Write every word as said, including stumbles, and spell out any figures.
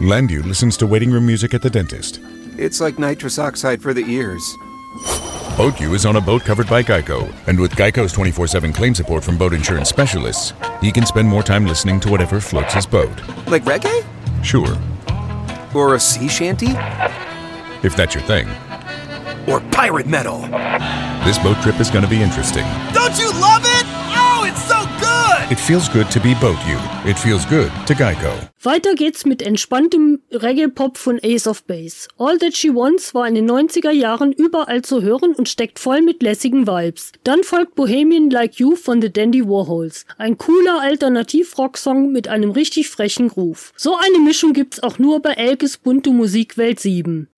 Landu listens to waiting room music at the dentist. It's like nitrous oxide for the ears. BoatU is on a boat covered by Geico, and with Geico's twenty-four seven claim support from boat insurance specialists, he can spend more time listening to whatever floats his boat. Like reggae? Sure. Or a sea shanty? If that's your thing. Or pirate metal? This boat trip is going to be interesting. Don't you love it? Oh, it's so good! It feels good to be BoatU. It feels good to Geico. Weiter geht's mit entspanntem Reggae-Pop von Ace of Base. All That She Wants war in den neunziger Jahren überall zu hören und steckt voll mit lässigen Vibes. Dann folgt Bohemian Like You von The Dandy Warhols. Ein cooler Alternativ-Rock-Song mit einem richtig frechen Groove. So eine Mischung gibt's auch nur bei Elkes bunte Musikwelt sieben.